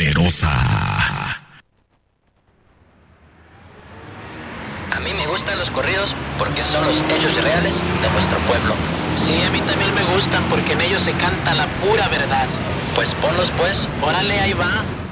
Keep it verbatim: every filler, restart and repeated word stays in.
poderosa. A mí me gustan los corridos porque son los hechos reales de nuestro pueblo. Sí, a mí también me gustan porque en ellos se canta la pura verdad. Pues ponlos pues. Órale, ahí va.